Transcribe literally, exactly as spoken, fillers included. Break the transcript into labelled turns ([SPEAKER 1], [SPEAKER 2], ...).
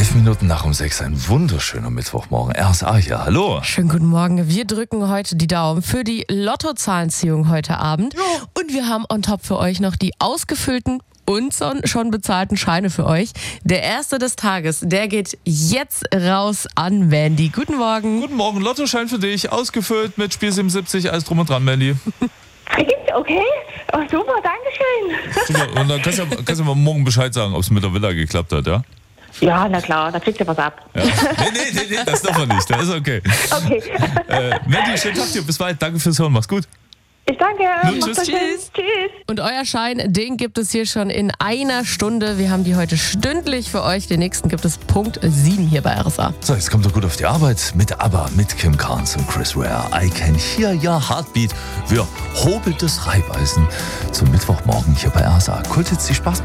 [SPEAKER 1] Elf Minuten nach um sechs, ein wunderschöner Mittwochmorgen. R S A hier, hallo.
[SPEAKER 2] Schönen guten Morgen. Wir drücken heute die Daumen für die Lottozahlenziehung heute Abend.
[SPEAKER 1] Ja.
[SPEAKER 2] Und wir haben on top für euch noch die ausgefüllten und schon bezahlten Scheine für euch. Der erste des Tages, der geht jetzt raus an Mandy. Guten Morgen.
[SPEAKER 1] Guten Morgen, Lottoschein für dich, ausgefüllt mit Spiel siebenundsiebzig, alles drum und dran, Mandy.
[SPEAKER 3] Okay, oh, super, danke schön.
[SPEAKER 1] Super, und dann kannst du ja, kannst du mal morgen Bescheid sagen, ob es mit der Villa geklappt hat, ja?
[SPEAKER 3] Ja, na klar, da kriegt ihr was ab.
[SPEAKER 1] Ja. Nee, nee, nee, nee, das darf man nicht, das ist okay.
[SPEAKER 3] Okay.
[SPEAKER 1] Äh, Mandy, schönen Tag dir, bis bald, danke fürs Hören, mach's gut.
[SPEAKER 3] Ich danke.
[SPEAKER 1] Nun,
[SPEAKER 3] Macht
[SPEAKER 1] tschüss.
[SPEAKER 3] euch schön.
[SPEAKER 2] Tschüss.
[SPEAKER 3] Tschüss.
[SPEAKER 2] Und euer Schein, den gibt es hier schon in einer Stunde. Wir haben die heute stündlich für euch. Den nächsten gibt es Punkt sieben hier bei R S A.
[SPEAKER 1] So, jetzt kommt er gut auf die Arbeit mit ABBA, mit Kim Carnes und Chris Ware. I Can Hear Your Heartbeat. Wir hobelt das Reibeisen zum Mittwochmorgen hier bei R S A. Kult jetzt die Spaß.